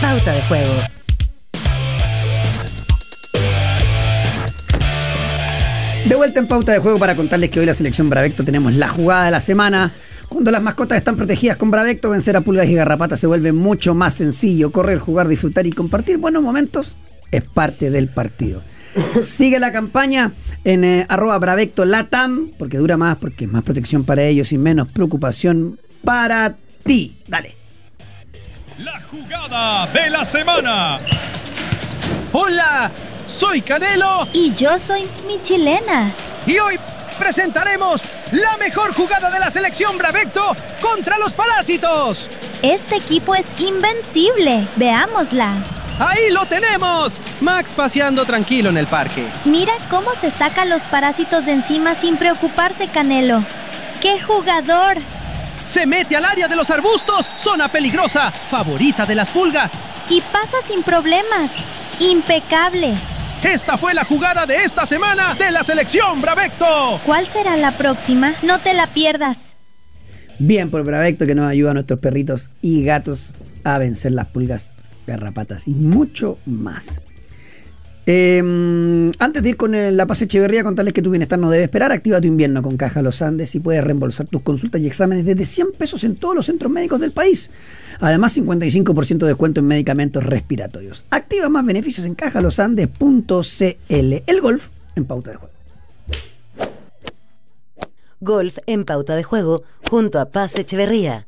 Pauta de Juego. De vuelta en Pauta de Juego para contarles que hoy la selección Bravecto tenemos la jugada de la semana. Cuando las mascotas están protegidas con Bravecto, vencer a pulgas y garrapatas se vuelve mucho más sencillo. Correr, jugar, disfrutar y compartir buenos momentos es parte del partido. Sigue la campaña en @BravectoLatam, porque dura más, porque es más protección para ellos y menos preocupación para ti. Dale. La jugada de la semana. Hola, soy Canelo y yo soy Michelena. Y hoy presentaremos la mejor jugada de la selección Bravecto contra los Parásitos. Este equipo es invencible. Veámosla. ¡Ahí lo tenemos! Max paseando tranquilo en el parque. Mira cómo se saca los parásitos de encima sin preocuparse, Canelo. ¡Qué jugador! Se mete al área de los arbustos. Zona peligrosa, favorita de las pulgas. Y pasa sin problemas. Impecable. Esta fue la jugada de esta semana de la selección Bravecto. ¿Cuál será la próxima? No te la pierdas. Bien por Bravecto, que nos ayuda a nuestros perritos y gatos a vencer las pulgas, garrapatas y mucho más. Antes de ir con la Paz Echeverría, contarles que tu bienestar no debe esperar. Activa tu invierno con Caja Los Andes y puedes reembolsar tus consultas y exámenes desde 100 pesos en todos los centros médicos del país. Además, 55% de descuento en medicamentos respiratorios. Activa más beneficios en cajalosandes.cl. El golf en Pauta de Juego. Golf en Pauta de Juego junto a Paz Echeverría.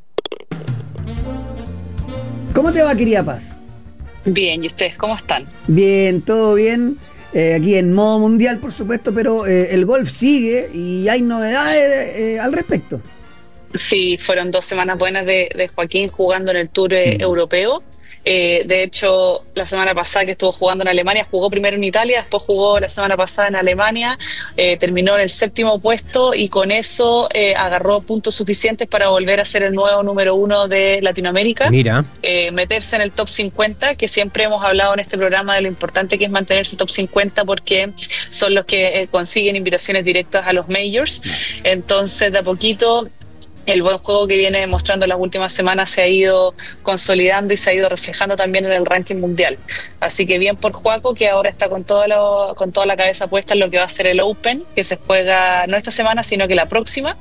¿Cómo te va, querida Paz? Bien, ¿y ustedes cómo están? Bien, todo bien. Aquí en modo mundial, por supuesto, pero el golf sigue y hay novedades al respecto. Sí, fueron 2 semanas buenas de Joaquín jugando en el Tour europeo. De hecho, la semana pasada que estuvo jugando en Alemania, jugó primero en Italia, después jugó la semana pasada en Alemania, terminó en el 7º puesto y con eso agarró puntos suficientes para volver a ser el nuevo número 1 de Latinoamérica. Mira. Meterse en el top 50, que siempre hemos hablado en este programa de lo importante que es mantenerse top 50 porque son los que consiguen invitaciones directas a los majors. Entonces, de a poquito, el buen juego que viene demostrando las últimas semanas se ha ido consolidando y se ha ido reflejando también en el ranking mundial. Así que bien por Joaco, que ahora está con toda la cabeza puesta en lo que va a ser el Open, que se juega no esta semana, sino que la próxima.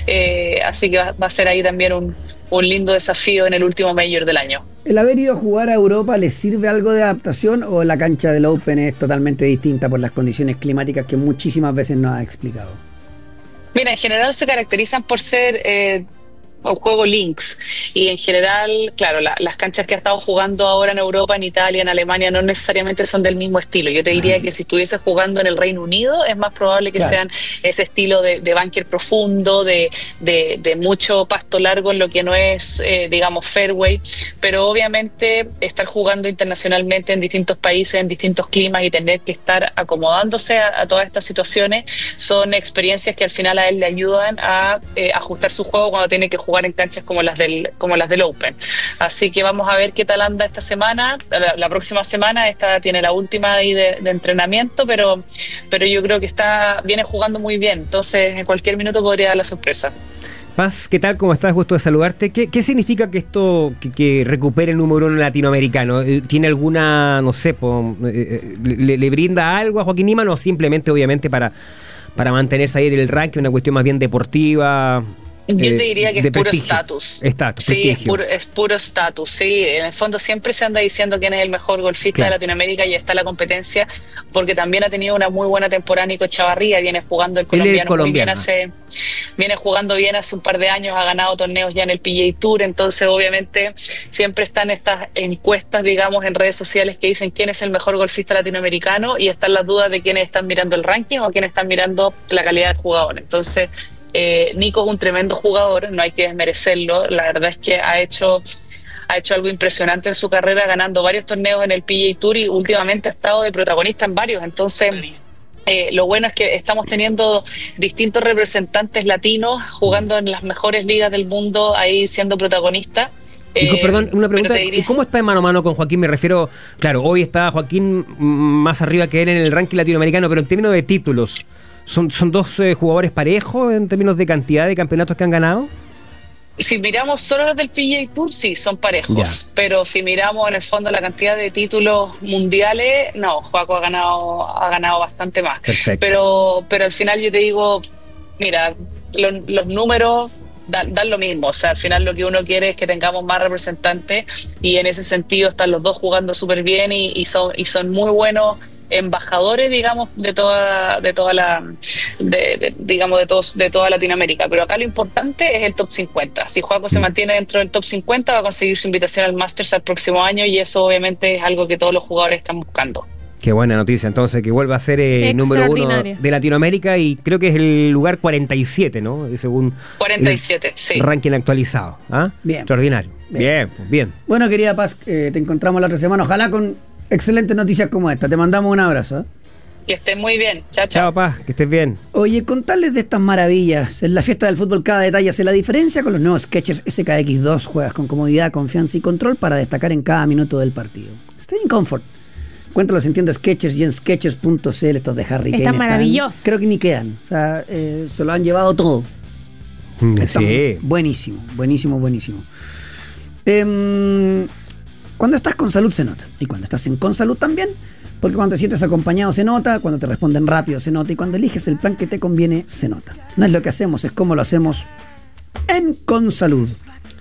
Así que va a ser ahí también un lindo desafío en el último Major del año. ¿El haber ido a jugar a Europa les sirve algo de adaptación o la cancha del Open es totalmente distinta por las condiciones climáticas que muchísimas veces nos ha explicado? Mira, en general se caracterizan por ser un juego links y en general, claro, las canchas que ha estado jugando ahora en Europa, en Italia, en Alemania, no necesariamente son del mismo estilo. Yo te diría que si estuviese jugando en el Reino Unido es más probable que sean ese estilo de bunker profundo, de mucho pasto largo en lo que no es, digamos, fairway, pero obviamente estar jugando internacionalmente en distintos países, en distintos climas y tener que estar acomodándose a todas estas situaciones son experiencias que al final a él le ayudan a ajustar su juego cuando tiene que jugar en canchas como las del Open. Así que vamos a ver qué tal anda esta semana. La próxima semana, esta tiene la última ahí de entrenamiento, pero yo creo que viene jugando muy bien. Entonces, en cualquier minuto podría dar la sorpresa. Paz, ¿qué tal? ¿Cómo estás? Gusto de saludarte. ¿Qué significa que esto, que recupere el número 1 latinoamericano? ¿Tiene alguna, no sé, le brinda algo a Joaquín Niemann o simplemente, obviamente, para mantenerse ahí en el ranking, una cuestión más bien deportiva? Yo te diría que es puro estatus. Sí, prestigio. es puro estatus. Sí, en el fondo siempre se anda diciendo quién es el mejor golfista de Latinoamérica y está la competencia, porque también ha tenido una muy buena temporada Nico Chavarría, viene jugando el colombiano muy bien viene jugando bien hace un par de años, ha ganado torneos ya en el PGA Tour, entonces obviamente siempre están estas encuestas, digamos, en redes sociales que dicen quién es el mejor golfista latinoamericano y están las dudas de quiénes están mirando el ranking o quiénes están mirando la calidad del jugador. Entonces, Nico es un tremendo jugador, no hay que desmerecerlo. La verdad es que ha hecho algo impresionante en su carrera, ganando varios torneos en el PGA Tour y últimamente ha estado de protagonista en varios. Entonces, lo bueno es que estamos teniendo distintos representantes latinos jugando en las mejores ligas del mundo, ahí siendo protagonistas. Perdón, una pregunta. ¿Cómo está de mano a mano con Joaquín? Me refiero, claro, hoy está Joaquín más arriba que él en el ranking latinoamericano, pero en términos de títulos, ¿son dos jugadores parejos en términos de cantidad de campeonatos que han ganado? Si miramos solo los del PGA Tour, sí, son parejos. Ya. Pero si miramos en el fondo la cantidad de títulos mundiales, no, Joaco ha ganado bastante más. Perfecto. Pero al final yo te digo, mira, los números dan lo mismo. O sea, al final lo que uno quiere es que tengamos más representantes, y en ese sentido están los dos jugando súper bien y son muy buenos embajadores, digamos, de toda Latinoamérica. Pero acá lo importante es el top 50. Si Joaco se mantiene dentro del top 50, va a conseguir su invitación al Masters al próximo año, y eso obviamente es algo que todos los jugadores están buscando. Qué buena noticia, entonces, que vuelva a ser número 1 de Latinoamérica, y creo que es el lugar 47, ¿no? Según 47, sí. El ranking actualizado. ¿Ah? Bien. Extraordinario. Bien, pues bien. Bueno, querida Paz, te encontramos la otra semana. Ojalá con excelentes noticias como esta. Te mandamos un abrazo. Que estén muy bien. Chao, chao. Chao, Paz, que estés bien. Oye, contarles de estas maravillas. En la fiesta del fútbol cada detalle hace la diferencia. Con los nuevos Skechers SKX2 juegas con comodidad, confianza y control para destacar en cada minuto del partido. Stay in comfort. Encuéntralos en tiendas Skechers y en Skechers.cl. Estos de Harry Kane están maravillosos. Creo que ni quedan. O sea, se lo han llevado todo. Sí. Buenísimo. Cuando estás con salud se nota. Y cuando estás en con salud también. Porque cuando te sientes acompañado se nota, cuando te responden rápido se nota, y cuando eliges el plan que te conviene se nota. No es lo que hacemos, es cómo lo hacemos en Consalud.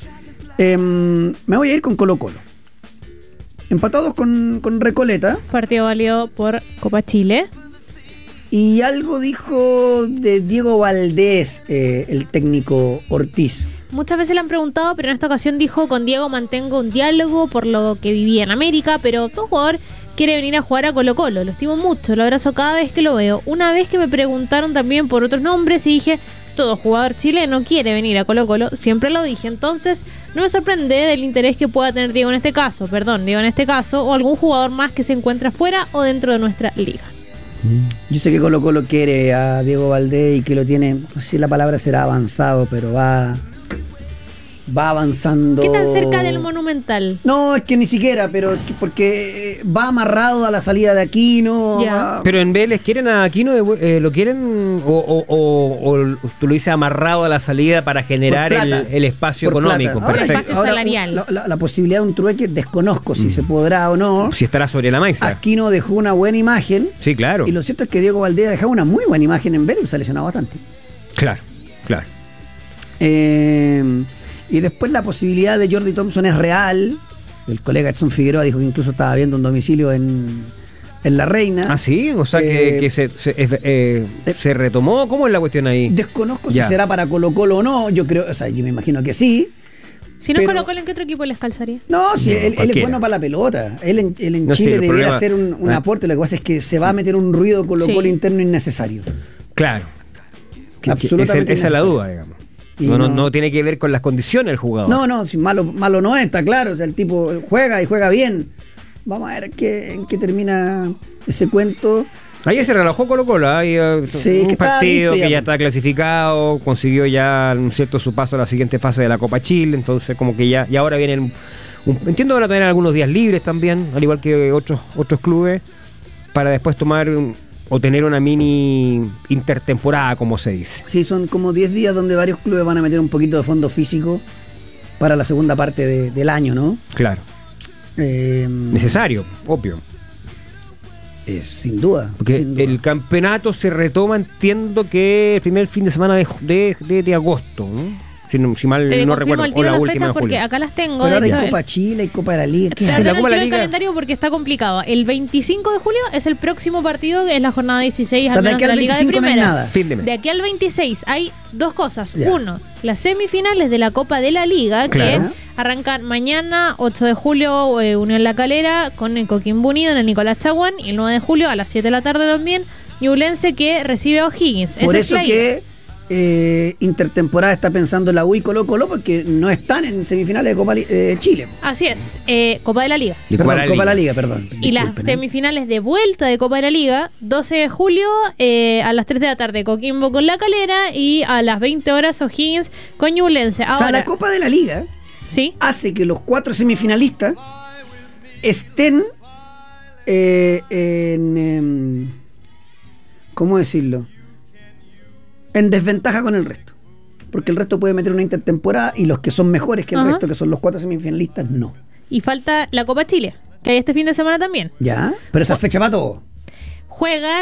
Me voy a ir con Colo-Colo. Empatados con Recoleta. Partido válido por Copa Chile. Y algo dijo de Diego Valdés, el técnico Ortiz. Muchas veces le han preguntado, pero en esta ocasión dijo: con Diego mantengo un diálogo por lo que viví en América, pero todo jugador quiere venir a jugar a Colo-Colo. Lo estimo mucho, lo abrazo cada vez que lo veo. Una vez que me preguntaron también por otros nombres y dije: todo jugador chileno quiere venir a Colo-Colo, siempre lo dije. Entonces no me sorprende del interés que pueda tener Diego en este caso, o algún jugador más que se encuentra fuera o dentro de nuestra liga. Yo sé que Colo-Colo quiere a Diego Valdés y que lo tiene, no sé si la palabra será avanzado, pero va avanzando. ¿Qué tan cerca del Monumental? No, es que ni siquiera, pero porque va amarrado a la salida de Aquino. Pero en Vélez, ¿quieren a Aquino? ¿Lo quieren? O tú lo dices amarrado a la salida para generar el espacio económico. Ahora, el espacio salarial. La posibilidad de un trueque desconozco si se podrá o no. Si estará sobre la mesa. Aquino dejó una buena imagen. Sí, claro. Y lo cierto es que Diego Valdés ha dejado una muy buena imagen en Vélez, se ha lesionado bastante. Claro. Y después la posibilidad de Jordi Thompson es real. El colega Edson Figueroa dijo que incluso estaba viendo un domicilio en La Reina. Ah, sí, o sea que se retomó. ¿Cómo es la cuestión ahí? Desconozco si será para Colo-Colo o no. Yo creo, yo me imagino que sí. Si no es Colo-Colo, ¿en qué otro equipo les calzaría? No, sí, él es bueno para la pelota. Él en Chile debería hacer un aporte. Lo que pasa es que se va a meter un ruido Colo-Colo interno innecesario. Claro. Absolutamente. Esa es la duda, digamos. No tiene que ver con las condiciones del jugador. No, si malo no es, está claro. O sea, el tipo juega y juega bien. Vamos a ver en qué termina ese cuento. Ayer se relajó Colo-Colo. Hay un partido que ya está clasificado, consiguió ya su paso a la siguiente fase de la Copa Chile. Entonces, como que ya. Y ahora vienen. Entiendo que van a tener algunos días libres también, al igual que otros clubes, para después tomar o tener una mini intertemporada, como se dice. Sí, son como 10 días donde varios clubes van a meter un poquito de fondo físico para la segunda parte del año, ¿no? Claro. Necesario, obvio. Sin duda. Porque el campeonato se retoma, entiendo que el primer fin de semana de agosto, ¿no? Si mal no recuerdo, o la última de julio. Porque acá las tengo. Pero ahora hay Copa Chile, hay Copa de la Liga. La Copa de la Liga. El calendario porque está complicado. El 25 de julio es el próximo partido, que es la jornada 16, al menos de la Liga de Primera. De aquí al 26 hay dos cosas. Uno, las semifinales de la Copa de la Liga, que arrancan mañana, 8 de julio, Unión La Calera con el Coquimbo Unido en el Nicolás Chaguán, y el 9 de julio a las 7 de la tarde también, Ñublense, que recibe a O'Higgins. Por eso que intertemporada está pensando la U y Colo-Colo, porque no están en semifinales de Copa Chile. Así es, Copa de la Liga. Copa de la Liga, perdón. Y las semifinales de vuelta de Copa de la Liga, 12 de julio a las 3 de la tarde, Coquimbo con La Calera, y a las 20 horas O'Higgins con Ñublense. Ahora, o sea, la Copa de la Liga hace que los 4 semifinalistas estén ¿cómo decirlo? En desventaja con el resto. porque el resto puede meter una intertemporada y los que son mejores que el resto, que son los 4 semifinalistas, no. Y falta la Copa Chile, que hay este fin de semana también. ¿Ya? Pero esa fecha va todo. Juegan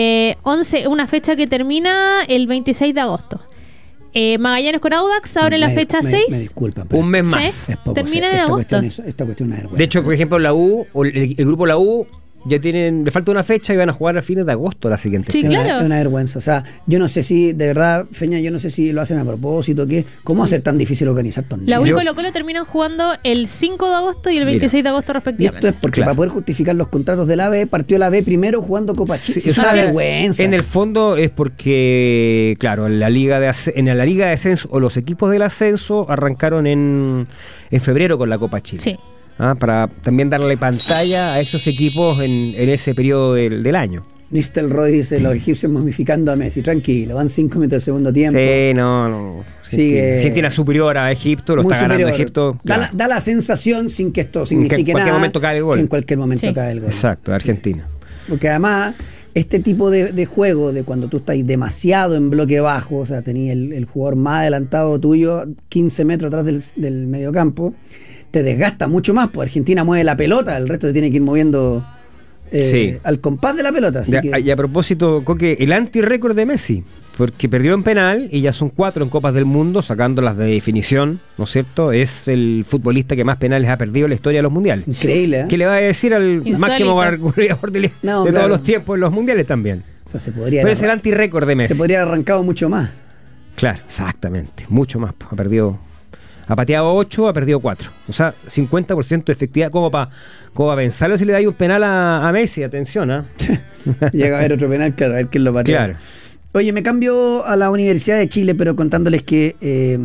11, una fecha que termina el 26 de agosto. Magallanes con Audax ahora en la fecha 6. Me disculpan. Pero Un mes ¿Sí? más. es poco. Termina en esta agosto. cuestión esta cuestión es una vergüenza. De hecho, por ejemplo, la U, o el grupo La U, ya le falta una fecha y van a jugar a fines de agosto la siguiente. Sí, Es claro. una vergüenza. O sea, yo no sé si, de verdad, Feña, yo no sé si lo hacen a propósito, ¿qué? ¿Cómo hacer tan difícil organizar torneos? La U y Yo- Colo-Colo terminan jugando el 5 de agosto y el Mira. 26 de agosto Y esto respectivamente. es porque Claro. para poder justificar los contratos de la B, partió la B primero jugando Copa Chile. Sí, Es o una sea, vergüenza. en el fondo es porque, claro, en la liga de ascenso o los equipos del ascenso arrancaron en febrero con la Copa Chile. Sí. Para también darle pantalla a esos equipos en ese periodo del año. Nistelrooy dice, los egipcios momificando a Messi. Tranquilo, van 5 minutos del segundo tiempo. Sí, no. Sigue- Argentina superior a Egipto, lo Muy está ganando superior. Egipto. claro. Da la sensación, sin que esto signifique en cualquier nada, momento cae el gol. que en cualquier momento Sí. cae el gol. Exacto, de Argentina. Porque además, este tipo de juego, de cuando tú estás demasiado en bloque bajo, o sea, tenías el jugador más adelantado tuyo, 15 metros atrás del mediocampo, te desgasta mucho más, porque Argentina mueve la pelota, el resto te tiene que ir moviendo Sí. al compás de la pelota. Así que, Y a propósito, Coque, el anti-récord de Messi, porque perdió en penal y ya son 4 en Copas del Mundo, sacándolas de definición, ¿no es cierto? Es el futbolista que más penales ha perdido en la historia de los mundiales. increíble, ¿eh? ¿Qué le va a decir al Insólito. máximo goleador de No, todos claro. los tiempos en los mundiales también? O sea, se podría Pero haber- es el anti-récord de Messi. se podría haber arrancado mucho más. Claro, exactamente, mucho más. Ha pateado 8, ha perdido 4. O sea, 50% de efectividad, como para pensarlo si le dais un penal a Messi, atención, ¿ah? Llega a haber otro penal, claro, a ver quién lo patea. Claro. Oye, me cambio a la Universidad de Chile, pero contándoles que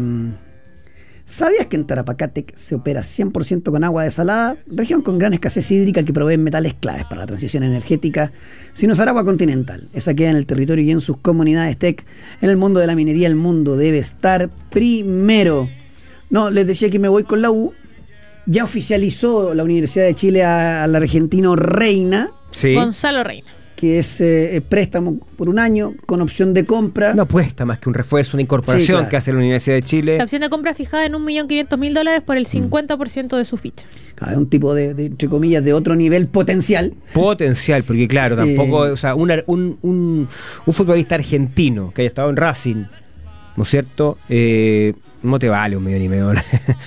¿sabías que en Tarapacátec se opera 100% con agua desalada? Región con gran escasez hídrica que provee metales claves para la transición energética. Sinosaragua Continental. Esa queda en el territorio y en sus comunidades TEC. En el mundo de la minería, el mundo debe estar primero. No, les decía que me voy con la U. Ya oficializó la Universidad de Chile al argentino Reina, Sí. Gonzalo Reina. que es préstamo por un año con opción de compra. Una apuesta más que un refuerzo, una incorporación Sí, claro. que hace la Universidad de Chile. La opción de compra fijada en $1.500.000 por el 50% de su ficha. Es un tipo de, entre comillas, de otro nivel potencial. Potencial, porque claro, tampoco, o sea, un futbolista argentino que haya estado en Racing, ¿no es cierto? No te vale $1.500.000.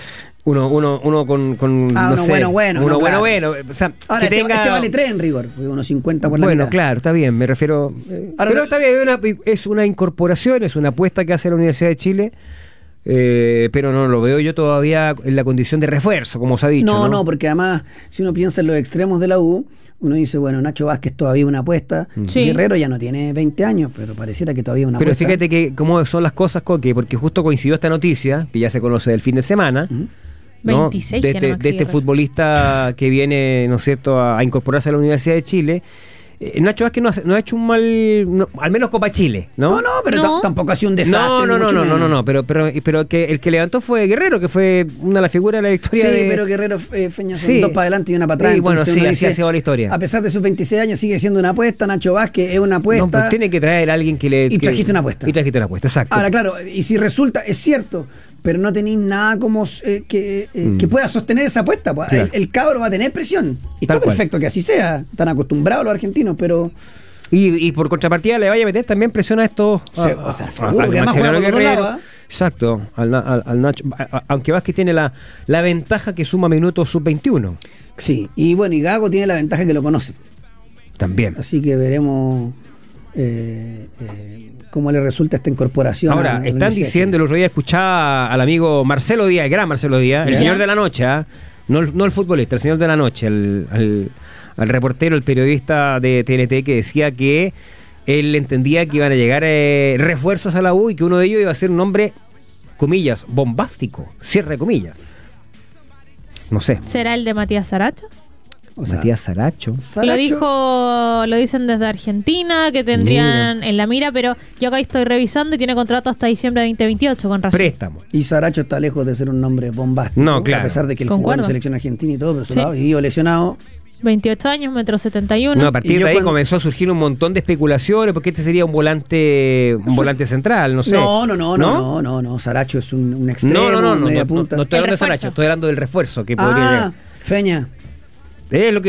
Uno con Ah, no uno sé, bueno, uno no, bueno, claro. bueno. O sea, Ahora, que tenga... este vale 3 en rigor, porque unos 50 por la Bueno, mitad. claro, está bien, me refiero... Ahora, pero está bien, es una incorporación, es una apuesta que hace la Universidad de Chile, pero no lo veo yo todavía en la condición de refuerzo, como se ha dicho. No, porque además, si uno piensa en los extremos de la U, uno dice, bueno, Nacho Vázquez todavía una apuesta. Sí. Guerrero ya no tiene 20 años, pero pareciera que todavía una Pero apuesta. fíjate que cómo son las cosas, Coque, porque justo coincidió esta noticia, que ya se conoce del fin de semana, ¿no? 26 de tiene este, Maxi de este Guerrero. futbolista que viene, ¿no es cierto?, a incorporarse a la Universidad de Chile. Nacho Vázquez no ha hecho un mal, al menos Copa Chile, ¿no? No, pero No. tampoco ha sido un desastre. No, pero que el que levantó fue Guerrero, que fue una de las figuras de la historia Sí, de... pero Guerrero Feña son Sí. 2 para adelante y una para atrás. Sí, bueno, entonces sí, uno así dice, ha sido la historia. A pesar de sus 26 años, sigue siendo una apuesta. Nacho Vázquez es una apuesta. No, pues tiene que traer a alguien que le... Y trajiste una apuesta. Y trajiste una apuesta, exacto. Ahora, claro, y si resulta, es cierto, pero no tenéis nada como que pueda sostener esa apuesta. Pues. Claro. El cabro va a tener presión. Y Tal está cual. perfecto que así sea. Están acostumbrados los argentinos, pero Y por contrapartida le vaya a meter también presión a estos... o sea, seguro, al que además Maximiliano juega por los Guerrero. lados, ¿eh? Exacto, al Nacho. Aunque Vázquez tiene la ventaja que suma minutos sub-21. sí. Y bueno, y Gago tiene la ventaja que lo conoce. También. Así que veremos cómo le resulta esta incorporación. a Ahora, la están Universidad de diciendo, el otro día escuchaba al amigo Marcelo Díaz, el gran Marcelo Díaz, el Ya. señor de la noche, ¿ah? No el futbolista, el señor de la noche, al reportero, el periodista de TNT, que decía que él entendía que iban a llegar refuerzos a la U y que uno de ellos iba a ser un hombre, comillas, bombástico, cierre de comillas. No sé, ¿Será el de Matías Saracho? O sea, Matías Saracho. Saracho- Lo dicen desde Argentina, que tendrían en la mira, pero yo acá estoy revisando y tiene contrato hasta diciembre de 2028 con razón. Préstamo. Y Saracho está lejos de ser un nombre bombástico. No, claro. A pesar de que él jugó en Concuerdo. selección argentina y todo, pero su Sí. lado vivió lesionado. 28 años, 1,71 m. No, a partir de ahí cuando... comenzó a surgir un montón de especulaciones, porque este sería un volante central, no sé. No. Saracho es un extremo, media punta. No estoy hablando de Saracho, estoy hablando del refuerzo que podría llegar. Feña. Es lo que